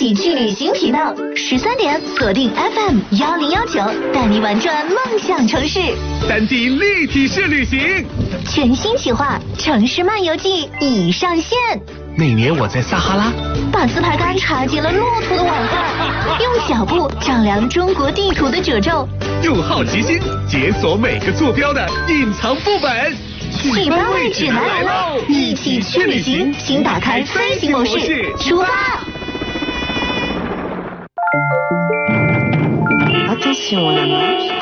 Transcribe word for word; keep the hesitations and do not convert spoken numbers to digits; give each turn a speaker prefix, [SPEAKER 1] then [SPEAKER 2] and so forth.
[SPEAKER 1] 起去旅行频道，十三点锁定 F M 幺零幺九，带你玩转梦想城市。
[SPEAKER 2] 三 D 立体式旅行，
[SPEAKER 1] 全新企划《城市漫游记》已上线。
[SPEAKER 2] 那年我在撒哈拉，
[SPEAKER 1] 把自拍杆插进了骆驼的晚饭，用脚步丈量中国地图的褶皱，
[SPEAKER 2] 用好奇心解锁每个坐标的隐藏副本。
[SPEAKER 1] 去班位指南来喽！一起去旅行，请打开飞行模式，出发。
[SPEAKER 3] Attention la marche,